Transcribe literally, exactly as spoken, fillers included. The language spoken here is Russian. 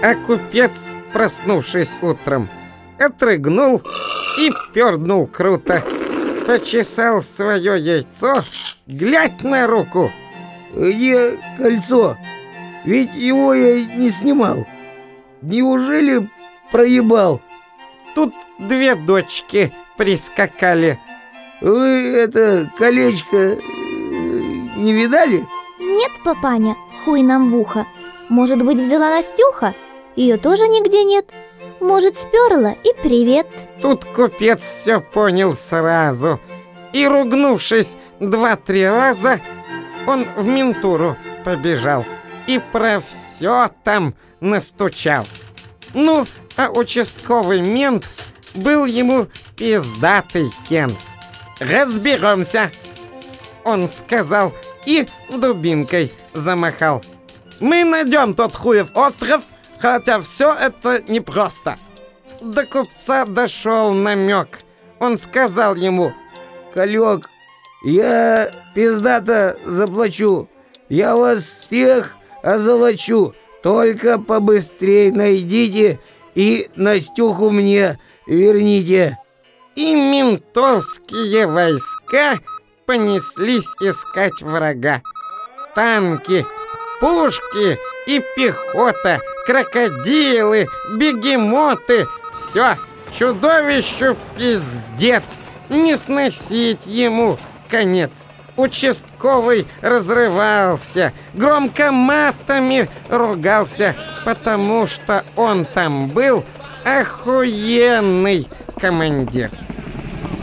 А купец, проснувшись утром, отрыгнул и пернул круто. Почесал свое яйцо, глядь на руку. Где кольцо? Ведь его я не снимал. Неужели проебал? Тут две дочки прискакали. Вы это колечко не видали? Нет, папаня, хуй нам в ухо. Может быть, взяла Настюха? Ее тоже нигде нет. Может, сперла и привет. Тут купец все понял сразу. И, ругнувшись два-три раза, он в ментуру побежал и про все там настучал. Ну, а участковый мент был ему пиздатый кент. «Разберемся!» он сказал и дубинкой замахал. «Мы найдем тот хуев остров, хотя все это непросто». До купца дошел намек. Он сказал ему: «Колек, я пиздато заплачу. Я вас всех озолочу. Только побыстрей найдите и Настюху мне верните». И ментовские войска понеслись искать врага. Танки, пушки и пехота, крокодилы, бегемоты. Все, чудовищу пиздец, не сносить ему конец. Участковый разрывался, громко матами ругался, потому что он там был охуенный командир.